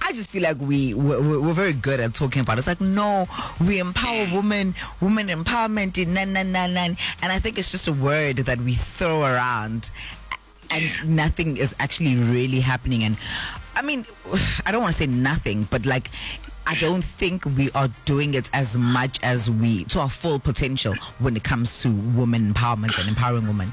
I just feel like we're very good at talking about it. It's like, no, we empower women empowerment in and I think it's just a word that we throw around and nothing is actually really happening. And I mean, I don't want to say nothing, but like, I don't think we are doing it as much as to our full potential when it comes to women empowerment and empowering women.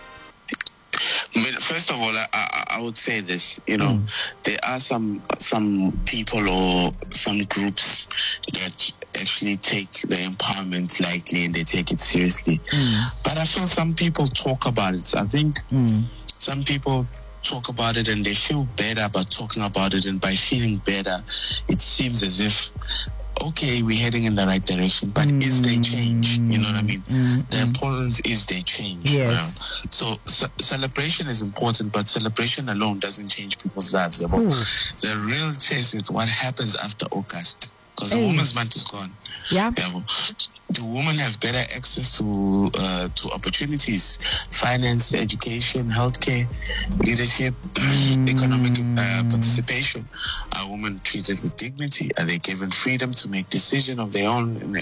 First of all, I would say this, there are some people or some groups that actually take the empowerment lightly and they take it seriously. But I feel some people talk about it. I think some people talk about it and they feel better about talking about it, and by feeling better, it seems as if, okay, we're heading in the right direction, but is there change? You know what I mean? The importance is there change. Yes. So celebration is important, but celebration alone doesn't change people's lives. The real test is what happens after August, because the Women's Month is gone. Yeah. Do women have better access to opportunities, finance, education, healthcare, leadership, economic participation? Are women treated with dignity? Are they given freedom to make decisions of their own?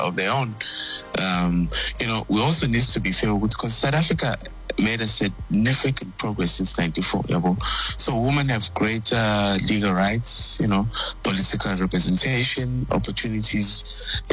We also need to be fair, because South Africa made a significant progress since '94. So women have greater legal rights, political representation, opportunities,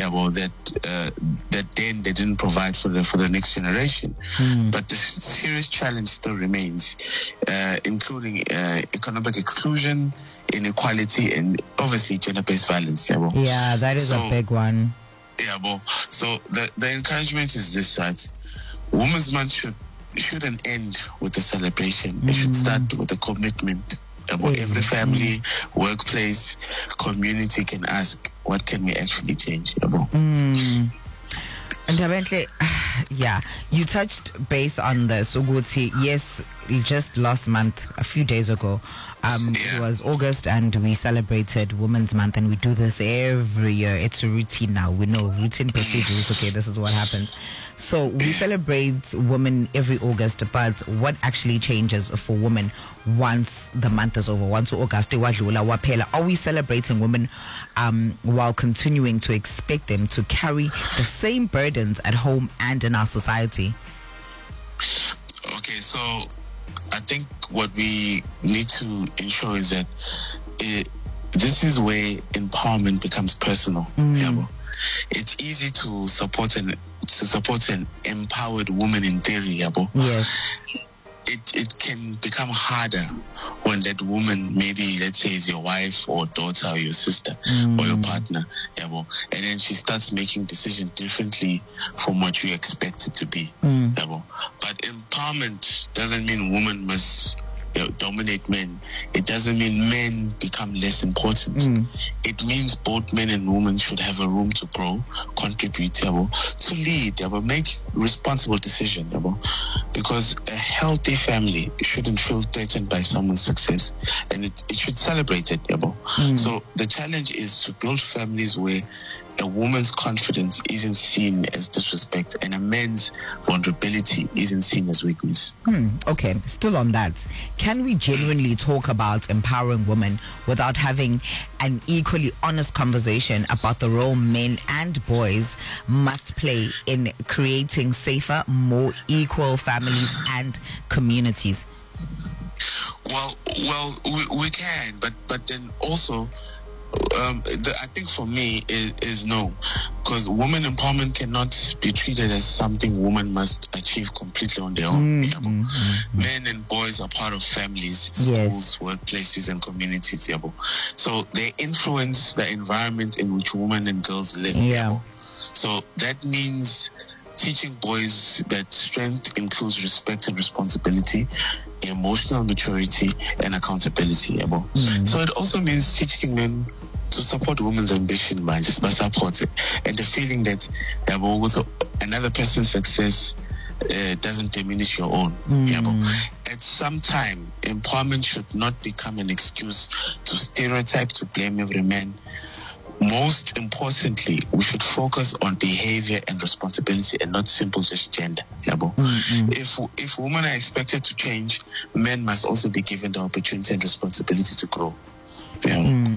that then they didn't provide for the next generation. But the serious challenge still remains, including economic exclusion, inequality, and obviously gender-based violence. Yeah, that is a big one. So the encouragement is this: that Women's Month shouldn't end with the celebration. It should start with a commitment. Every family, workplace, community can ask, what can we actually change? And eventually, you touched base on this, Uguti. Yes, just last month, a few days ago, it was August and we celebrated Women's Month, and we do this every year. It's a routine now. We know routine procedures. Okay, this is what happens. So we celebrate women every August, but what actually changes for women once the month is over? Once August, are we celebrating women while continuing to expect them to carry the same burdens at home and in our society? Okay, so I think what we need to ensure is that this is where empowerment becomes personal. It's easy to support an empowered woman in theory. Yes. It can become harder when that woman, maybe let's say is your wife or daughter or your sister or your partner, and then she starts making decisions differently from what you expect it to be. But empowerment doesn't mean women must dominate men. It doesn't mean men become less important. It means both men and women should have a room to grow, contribute, to lead, make responsible decisions. Because a healthy family shouldn't feel threatened by someone's success, and it should celebrate it. So the challenge is to build families where a woman's confidence isn't seen as disrespect and a man's vulnerability isn't seen as weakness. Okay, still on that. Can we genuinely talk about empowering women without having an equally honest conversation about the role men and boys must play in creating safer, more equal families and communities? Well, we can, but then also, I think for me is no, because women empowerment cannot be treated as something women must achieve completely on their own. Men and boys are part of families, schools, workplaces, and communities. So they influence the environment in which women and girls live. So that means teaching boys that strength includes respect and responsibility, emotional maturity, and accountability. So it also means teaching men to support women's ambition by just by support it, and the feeling that also another person's success doesn't diminish your own. At some time, empowerment should not become an excuse to stereotype, to blame every man. Most importantly, we should focus on behavior and responsibility and not simple just gender. If women are expected to change, men must also be given the opportunity and responsibility to grow.